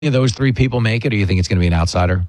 of those three people make it, or you think it's going to be an outsider?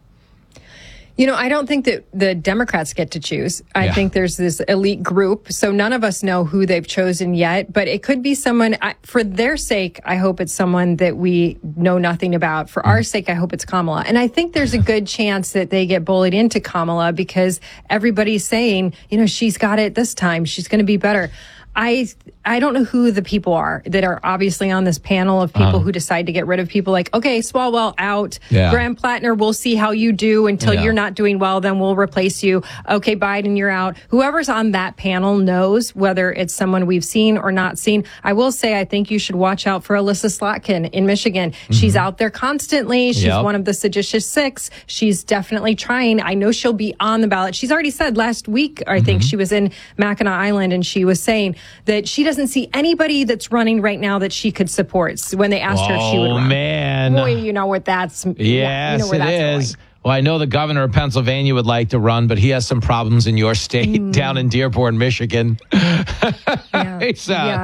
I don't think that the Democrats get to choose. I think there's this elite group. So none of us know who they've chosen yet, but it could be someone, for their sake, I hope it's someone that we know nothing about. For our sake, I hope it's Kamala. And I think there's a good chance that they get bullied into Kamala because everybody's saying, she's got it this time. She's going to be better. I don't know who the people are that are obviously on this panel of people who decide to get rid of people like, okay, Swalwell out. Graham Plattner, we'll see how you do until you're not doing well, then we'll replace you. Okay, Biden, you're out. Whoever's on that panel knows whether it's someone we've seen or not seen. I will say, I think you should watch out for Alyssa Slotkin in Michigan. She's out there constantly. She's one of the seditious six. She's definitely trying. I know she'll be on the ballot. She's already said last week, I think she was in Mackinac Island, and she was saying that she doesn't see anybody that's running right now that she could support when they asked her if she would run. Oh, man. Boy, you know what that's... Yes, where it that's is. Going. Well, I know the governor of Pennsylvania would like to run, but he has some problems in your state down in Dearborn, Michigan. They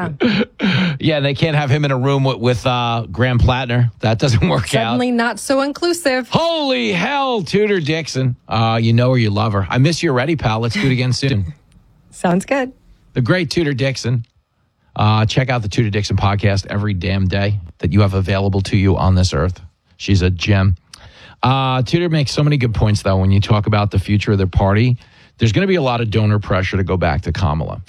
can't have him in a room with Graham Plattner. That doesn't work out. Suddenly not so inclusive. Holy hell, Tudor Dixon. You know her, you love her. I miss you already, pal. Let's do it again soon. Sounds good. The great Tudor Dixon. Check out the Tudor Dixon podcast every damn day that you have available to you on this earth. She's a gem. Tudor makes so many good points, though, when you talk about the future of their party. There's going to be a lot of donor pressure to go back to Kamala,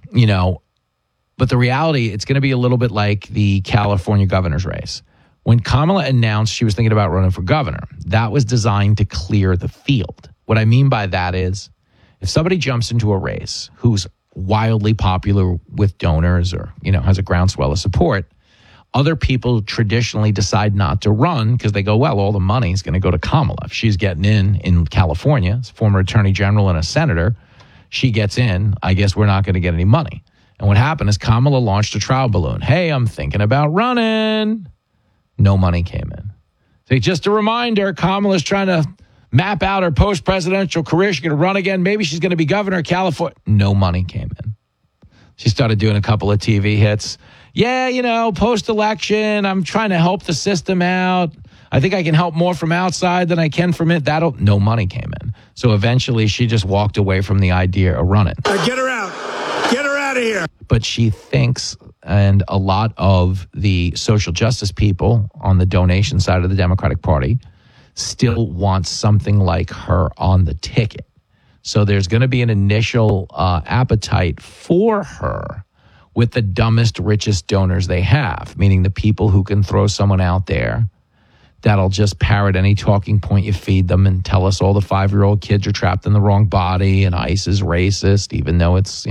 but the reality, it's going to be a little bit like the California governor's race. When Kamala announced she was thinking about running for governor, that was designed to clear the field. What I mean by that is, if somebody jumps into a race who's wildly popular with donors or, has a groundswell of support, other people traditionally decide not to run because they go, well, all the money is going to go to Kamala. If she's getting in California, as former attorney general and a senator, she gets in, I guess we're not going to get any money. And what happened is Kamala launched a trial balloon. Hey, I'm thinking about running. No money came in. So just a reminder, Kamala's trying to map out her post-presidential career. She's going to run again. Maybe she's going to be governor of California. No money came in. She started doing a couple of TV hits. Yeah, post-election, I'm trying to help the system out. I think I can help more from outside than I can from it. No money came in. So eventually she just walked away from the idea of running. Get her out. Get her out of here. But she thinks, and a lot of the social justice people on the donation side of the Democratic Party still want something like her on the ticket. So there's going to be an initial appetite for her with the dumbest, richest donors they have, meaning the people who can throw someone out there that'll just parrot any talking point you feed them and tell us all the 5-year-old kids are trapped in the wrong body and ICE is racist, even though it's,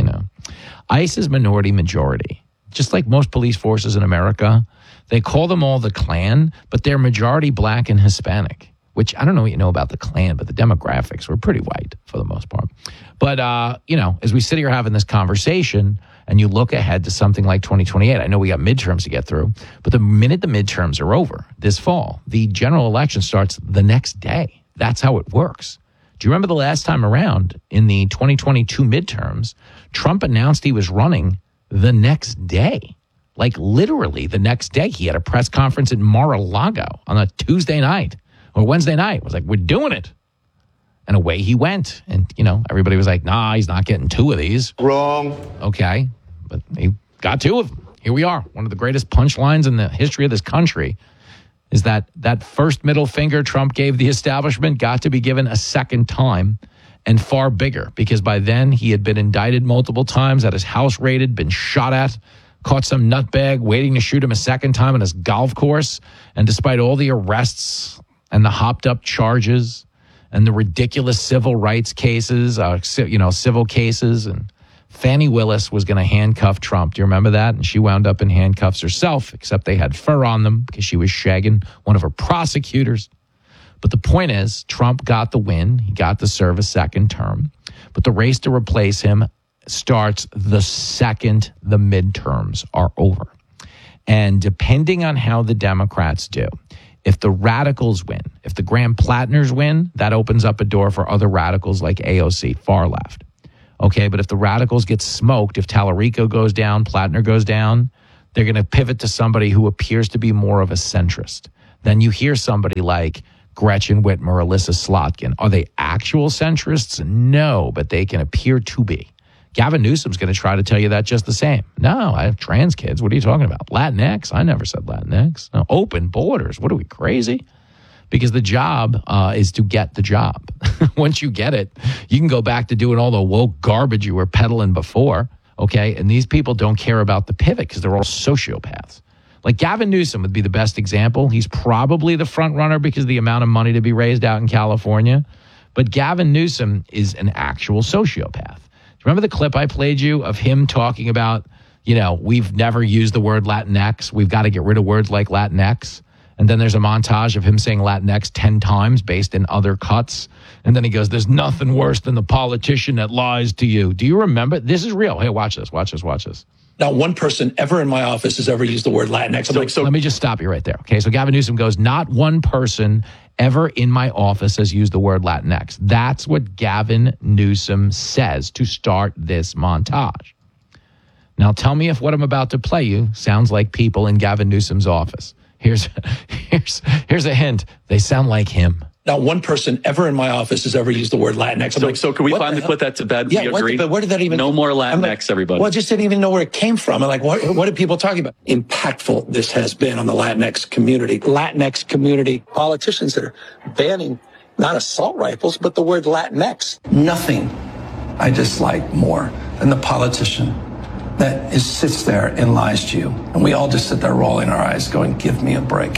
ICE is minority majority. Just like most police forces in America, they call them all the Klan, but they're majority black and Hispanic, which I don't know what you know about the Klan, but the demographics were pretty white for the most part. But, as we sit here having this conversation and you look ahead to something like 2028, I know we got midterms to get through, but the minute the midterms are over this fall, the general election starts the next day. That's how it works. Do you remember the last time around in the 2022 midterms, Trump announced he was running the next day? Like literally the next day. He had a press conference in Mar-a-Lago on a Tuesday night or Wednesday night. It was like, we're doing it. And away he went. And, everybody was like, nah, he's not getting 2 of these. Wrong. Okay. But he got 2 of them. Here we are. One of the greatest punchlines in the history of this country is that first middle finger Trump gave the establishment got to be given a second time and far bigger, because by then he had been indicted multiple times, had his house raided, been shot at, caught some nutbag waiting to shoot him a second time on his golf course. And despite all the arrests and the hopped up charges and the ridiculous civil rights cases, civil cases, and Fannie Willis was going to handcuff Trump. Do you remember that? And she wound up in handcuffs herself, except they had fur on them because she was shagging one of her prosecutors. But the point is, Trump got the win. He got to serve a second term. But the race to replace him starts the second the midterms are over. And depending on how the Democrats do, if the radicals win, if the Graham Plattners win, that opens up a door for other radicals like AOC, far left. Okay, but if the radicals get smoked, if Tallarico goes down, Plattner goes down, they're going to pivot to somebody who appears to be more of a centrist. Then you hear somebody like Gretchen Whitmer, Alyssa Slotkin. Are they actual centrists? No, but they can appear to be. Gavin Newsom's going to try to tell you that just the same. No, I have trans kids. What are you talking about? Latinx? I never said Latinx. No, open borders. What are we, crazy? Because the job is to get the job. Once you get it, you can go back to doing all the woke garbage you were peddling before, okay? And these people don't care about the pivot because they're all sociopaths. Like Gavin Newsom would be the best example. He's probably the front runner because of the amount of money to be raised out in California. But Gavin Newsom is an actual sociopath. Remember the clip I played you of him talking about, we've never used the word Latinx. We've got to get rid of words like Latinx. And then there's a montage of him saying Latinx 10 times based in other cuts. And then he goes, there's nothing worse than the politician that lies to you. Do you remember? This is real. Hey, watch this. Not one person ever in my office has ever used the word Latinx. So let me just stop you right there. Okay, so Gavin Newsom goes, not one person ever in my office has used the word Latinx. That's what Gavin Newsom says to start this montage. Now tell me if what I'm about to play you sounds like people in Gavin Newsom's office. Here's a hint. They sound like him. Not one person ever in my office has ever used the word Latinx. So can we finally put that to bed? Yeah, we agree? But where did that even... No more Latinx, everybody. Well, I just didn't even know where it came from. I'm like, what are people talking about? Impactful this has been on the Latinx community. Politicians that are banning not assault rifles, but the word Latinx. Nothing I dislike more than the politician that sits there and lies to you. And we all just sit there rolling our eyes going, give me a break.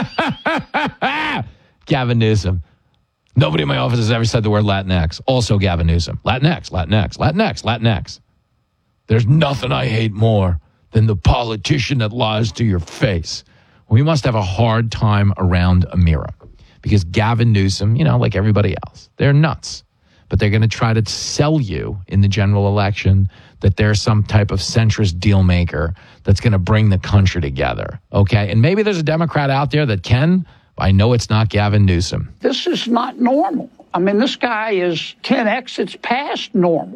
Gavin Newsom. Nobody in my office has ever said the word Latinx. Also Gavin Newsom. Latinx. There's nothing I hate more than the politician that lies to your face. We must have a hard time around Amira because Gavin Newsom, like everybody else, they're nuts. But they're going to try to sell you in the general election that they're some type of centrist deal maker that's going to bring the country together. Okay. And maybe there's a Democrat out there that can. I know it's not Gavin Newsom. This is not normal. I mean, this guy is 10x. It's past normal.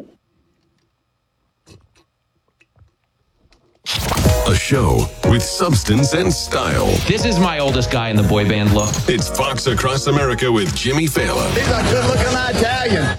A show with substance and style. This is my oldest guy in the boy band look. It's Fox Across America with Jimmy Fallon. He's a good-looking Italian.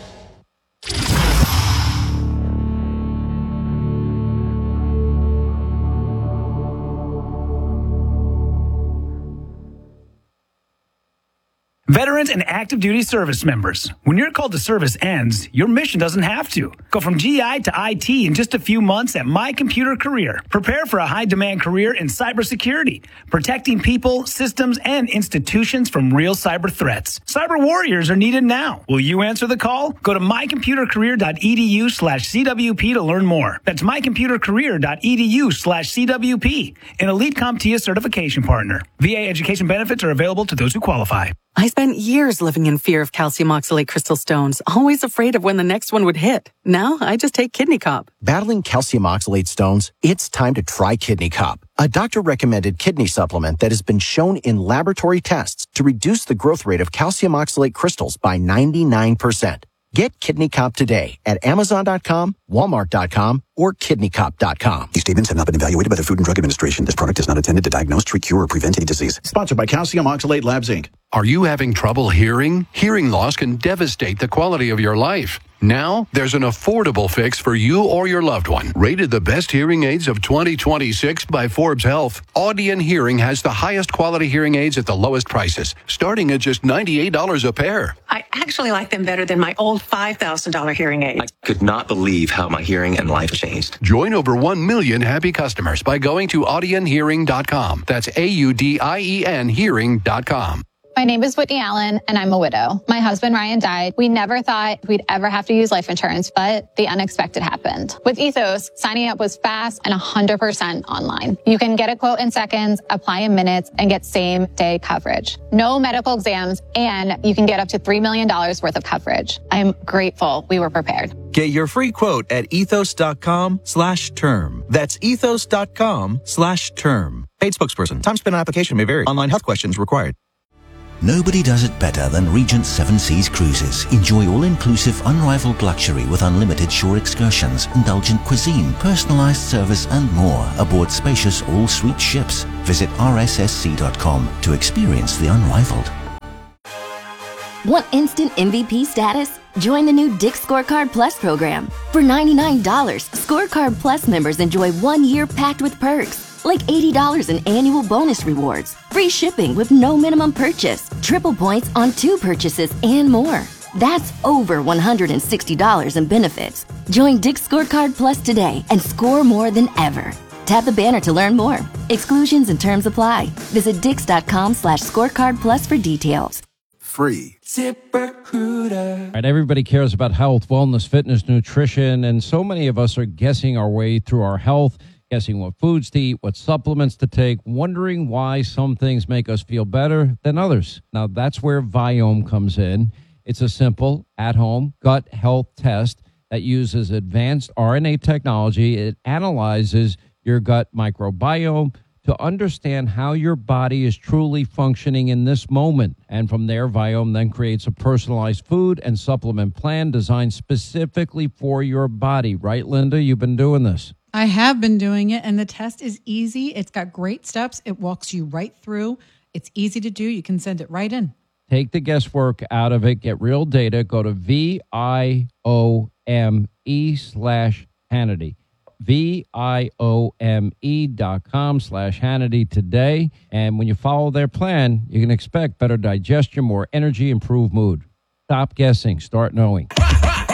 Veterans and active duty service members, when your call to service ends, your mission doesn't have to. Go from GI to IT in just a few months at My Computer Career. Prepare for a high-demand career in cybersecurity, protecting people, systems, and institutions from real cyber threats. Cyber warriors are needed now. Will you answer the call? Go to mycomputercareer.edu/CWP to learn more. That's mycomputercareer.edu/CWP, an elite CompTIA certification partner. VA education benefits are available to those who qualify. I spent years living in fear of calcium oxalate crystal stones, always afraid of when the next one would hit. Now I just take Kidney Cop. Battling calcium oxalate stones? It's time to try Kidney Cop, a doctor-recommended kidney supplement that has been shown in laboratory tests to reduce the growth rate of calcium oxalate crystals by 99%. Get Kidney Cop today at Amazon.com, Walmart.com, or KidneyCop.com. These statements have not been evaluated by the Food and Drug Administration. This product is not intended to diagnose, treat, cure, or prevent any disease. Sponsored by Calcium Oxalate Labs, Inc. Are you having trouble hearing? Hearing loss can devastate the quality of your life. Now, there's an affordable fix for you or your loved one. Rated the best hearing aids of 2026 by Forbes Health, Audion Hearing has the highest quality hearing aids at the lowest prices, starting at just $98 a pair. I actually like them better than my old $5,000 hearing aids. I could not believe how my hearing and life changed. Join over 1 million happy customers by going to audionhearing.com. That's AUDIEN hearing.com. My name is Whitney Allen, and I'm a widow. My husband, Ryan, died. We never thought we'd ever have to use life insurance, but the unexpected happened. With Ethos, signing up was fast and 100% online. You can get a quote in seconds, apply in minutes, and get same-day coverage. No medical exams, and you can get up to $3 million worth of coverage. I'm grateful we were prepared. Get your free quote at ethos.com/term. That's ethos.com/term. Paid spokesperson. Time spent on application may vary. Online health questions required. Nobody does it better than Regent Seven Seas Cruises. Enjoy all-inclusive, unrivaled luxury with unlimited shore excursions, indulgent cuisine, personalized service, and more aboard spacious all-suite ships. Visit rssc.com to experience the unrivaled. Want instant MVP status? Join the new Dick's Scorecard Plus program. For $99, Scorecard Plus members enjoy 1 year packed with perks, like $80 in annual bonus rewards, free shipping with no minimum purchase, triple points on 2 purchases, and more. That's over $160 in benefits. Join Dick's Scorecard Plus today and score more than ever. Tap the banner to learn more. Exclusions and terms apply. Visit dix.com/scorecard plus for details. Free. ZipRecruiter. Right, everybody cares about health, wellness, fitness, nutrition, and so many of us are guessing our way through our health, guessing what foods to eat, what supplements to take, wondering why some things make us feel better than others. Now, that's where Viome comes in. It's a simple, at-home gut health test that uses advanced RNA technology. It analyzes your gut microbiome to understand how your body is truly functioning in this moment. And from there, Viome then creates a personalized food and supplement plan designed specifically for your body. Right, Linda? You've been doing this. I have been doing it, and the test is easy. It's got great steps. It walks you right through. It's easy to do. You can send it right in. Take the guesswork out of it. Get real data. Go to VIOME/Hannity. VIOME.com/Hannity today. And when you follow their plan, you can expect better digestion, more energy, improved mood. Stop guessing. Start knowing.